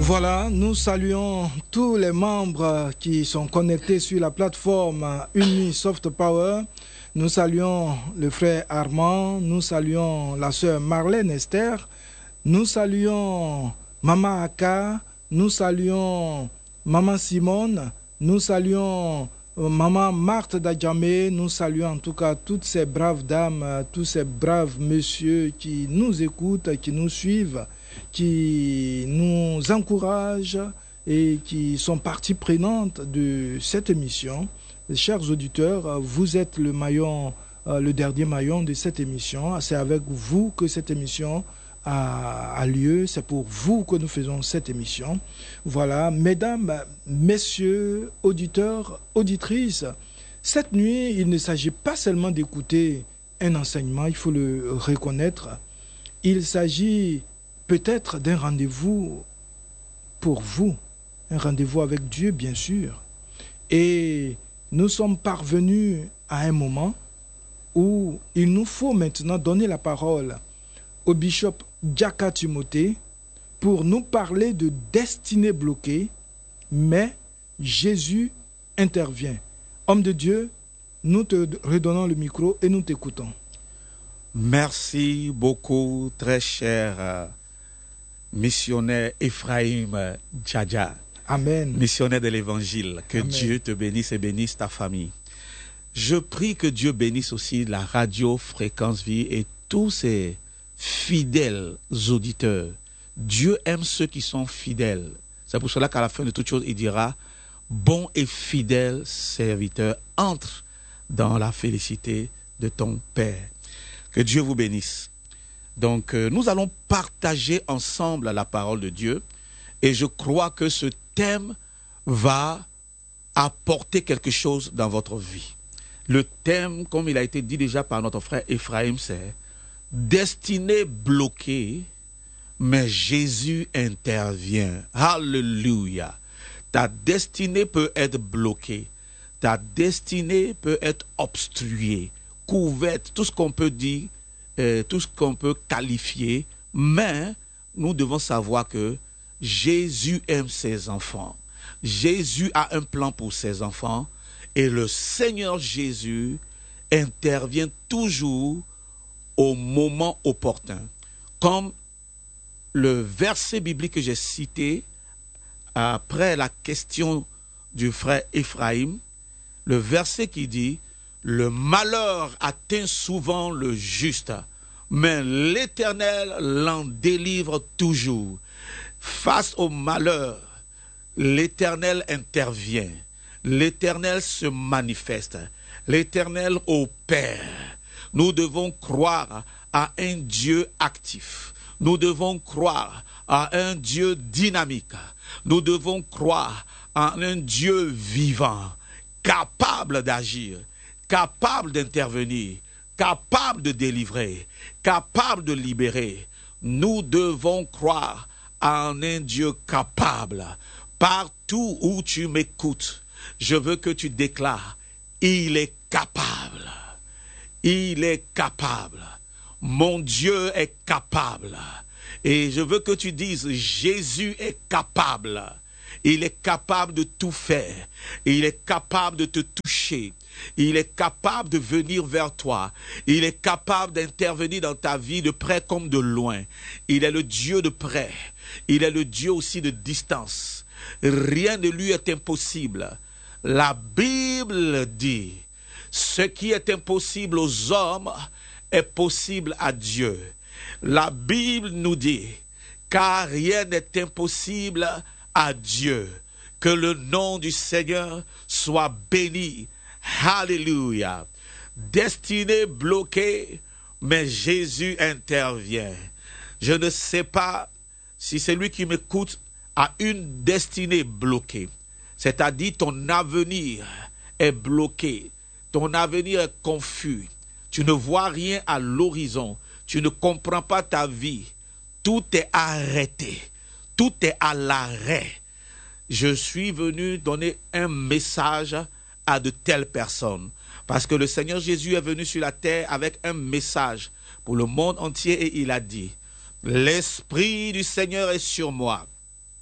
Voilà, nous saluons tous les membres qui sont connectés sur la plateforme Unisoft Power. Nous saluons le frère Armand, nous saluons la sœur Marlène Esther, nous saluons Maman Aka, nous saluons Maman Simone, nous saluons Maman Marthe Dadjamé, nous saluons en tout cas toutes ces braves dames, tous ces braves messieurs qui nous écoutent, qui nous suivent, qui nous encouragent et qui sont partie prenante de cette émission. Chers auditeurs, vous êtes le maillon, le dernier maillon de cette émission. C'est avec vous que cette émission a lieu. C'est pour vous que nous faisons cette émission. Voilà, mesdames, messieurs, auditeurs, auditrices, cette nuit, il ne s'agit pas seulement d'écouter un enseignement, il faut le reconnaître. Il s'agit peut-être d'un rendez-vous pour vous, un rendez-vous avec Dieu, bien sûr. Et nous sommes parvenus à un moment où il nous faut maintenant donner la parole au bishop Jaka Timothée pour nous parler de destinée bloquée, mais Jésus intervient. Homme de Dieu, nous te redonnons le micro et nous t'écoutons. Merci beaucoup, très cher missionnaire Ephraim Djadja. Amen. Missionnaire de l'Évangile. Que Amen. Dieu te bénisse et bénisse ta famille. Je prie que Dieu bénisse aussi la radio Fréquence Vie et tous ses fidèles auditeurs. Dieu aime ceux qui sont fidèles. C'est pour cela qu'à la fin de toute chose, il dira « Bon et fidèle serviteur, entre dans la félicité de ton Père. » Que Dieu vous bénisse. Donc, nous allons partager ensemble la parole de Dieu et je crois que ce thème va apporter quelque chose dans votre vie. Le thème, comme il a été dit déjà par notre frère Ephraim, c'est « Destinée bloquée, mais Jésus intervient. » Alléluia. Ta destinée peut être bloquée. Ta destinée peut être obstruée, couverte, tout ce qu'on peut dire, tout ce qu'on peut qualifier, mais nous devons savoir que Jésus aime ses enfants. Jésus a un plan pour ses enfants et le Seigneur Jésus intervient toujours au moment opportun. Comme le verset biblique que j'ai cité après la question du frère Ephraim, le verset qui dit « Le malheur atteint souvent le juste, mais l'Éternel l'en délivre toujours. » Face au malheur, l'Éternel intervient. L'Éternel se manifeste. L'Éternel opère. Nous devons croire à un Dieu actif. Nous devons croire à un Dieu dynamique. Nous devons croire à un Dieu vivant, capable d'agir, capable d'intervenir, capable de délivrer, capable de libérer. Nous devons croire à un Dieu capable. Partout où tu m'écoutes, je veux que tu déclares, il est capable. Il est capable. Mon Dieu est capable. Et je veux que tu dises, Jésus est capable. Il est capable de tout faire. Il est capable de te toucher. Il est capable de venir vers toi. Il est capable d'intervenir dans ta vie de près comme de loin. Il est le Dieu de près. Il est le Dieu aussi de distance. Rien de lui est impossible. La Bible dit, ce qui est impossible aux hommes est possible à Dieu. La Bible nous dit, car rien n'est impossible à Dieu. Que le nom du Seigneur soit béni. Alléluia. Destinée bloquée, mais Jésus intervient. Je ne sais pas si celui qui m'écoute a une destinée bloquée. C'est-à-dire ton avenir est bloqué. Ton avenir est confus. Tu ne vois rien à l'horizon. Tu ne comprends pas ta vie. Tout est arrêté. Tout est à l'arrêt. Je suis venu donner un message à de telles personnes. Parce que le Seigneur Jésus est venu sur la terre avec un message pour le monde entier et il a dit, l'Esprit du Seigneur est sur moi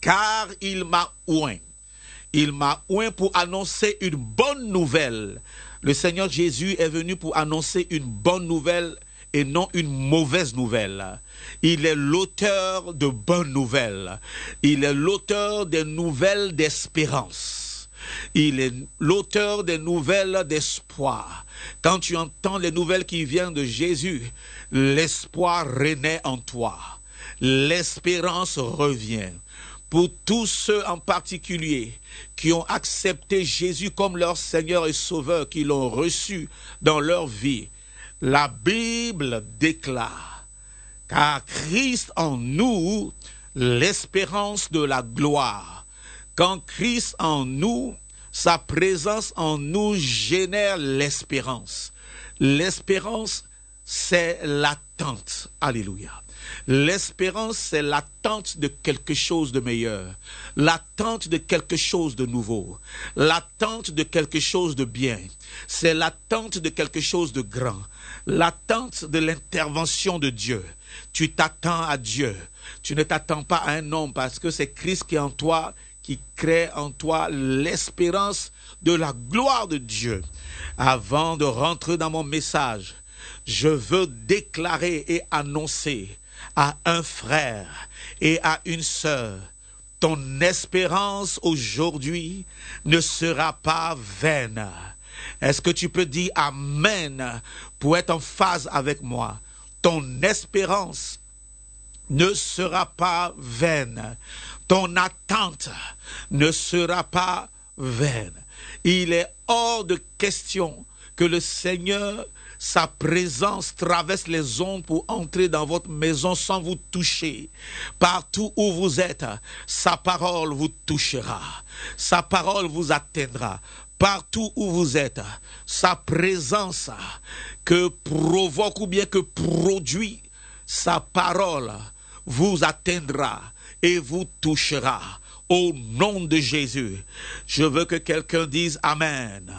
car il m'a oint. Il m'a oint pour annoncer une bonne nouvelle. Le Seigneur Jésus est venu pour annoncer une bonne nouvelle et non une mauvaise nouvelle. Il est l'auteur de bonnes nouvelles. Il est l'auteur des nouvelles d'espérance. Il est l'auteur des nouvelles d'espoir. Quand tu entends les nouvelles qui viennent de Jésus, l'espoir renaît en toi. L'espérance revient. Pour tous ceux en particulier qui ont accepté Jésus comme leur Seigneur et Sauveur, qui l'ont reçu dans leur vie, la Bible déclare, car Christ en nous, l'espérance de la gloire. Quand Christ en nous, sa présence en nous génère l'espérance. L'espérance, c'est l'attente. Alléluia. L'espérance, c'est l'attente de quelque chose de meilleur, l'attente de quelque chose de nouveau, l'attente de quelque chose de bien, c'est l'attente de quelque chose de grand, l'attente de l'intervention de Dieu. Tu t'attends à Dieu, tu ne t'attends pas à un homme parce que c'est Christ qui est en toi, qui crée en toi l'espérance de la gloire de Dieu. Avant de rentrer dans mon message, je veux déclarer et annoncer à un frère et à une sœur, ton espérance aujourd'hui ne sera pas vaine. Est-ce que tu peux dire Amen pour être en phase avec moi? Ton espérance ne sera pas vaine. Ton attente ne sera pas vaine. Il est hors de question que le Seigneur, sa présence traverse les ondes pour entrer dans votre maison sans vous toucher. Partout où vous êtes, sa parole vous touchera. Sa parole vous atteindra. Partout où vous êtes, sa présence que provoque ou bien que produit sa parole vous atteindra et vous touchera. Au nom de Jésus, je veux que quelqu'un dise Amen.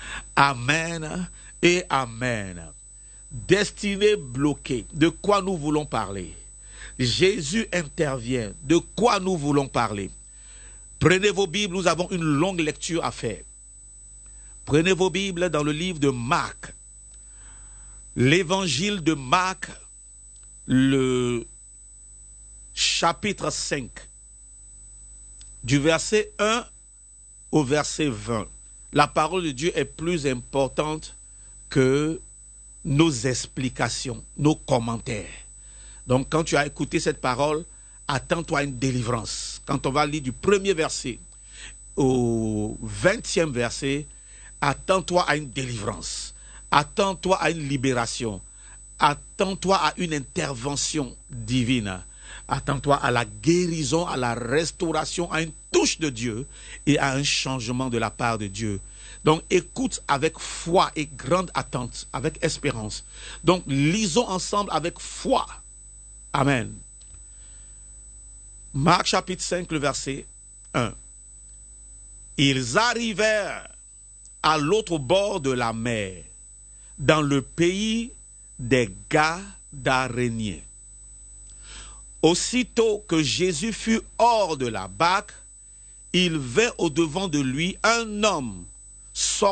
Amen. Et Amen. Destinée bloquée. De quoi nous voulons parler? Jésus intervient. De quoi nous voulons parler? Prenez vos Bibles, nous avons une longue lecture à faire. Prenez vos Bibles dans le livre de Marc. L'évangile de Marc, le chapitre 5, du verset 1 au verset 20. La parole de Dieu est plus importante que nos explications, nos commentaires. Donc, quand tu as écouté cette parole, attends-toi à une délivrance. Quand on va lire du premier verset au 20e verset, attends-toi à une délivrance. Attends-toi à une libération. Attends-toi à une intervention divine. Attends-toi à la guérison, à la restauration, à une touche de Dieu et à un changement de la part de Dieu. Donc, écoute avec foi et grande attente, avec espérance. Donc, lisons ensemble avec foi. Amen. Marc chapitre 5, le verset 1. Ils arrivèrent à l'autre bord de la mer, dans le pays des Gadaréniens. Aussitôt que Jésus fut hors de la barque, il vint au-devant de lui un homme sortant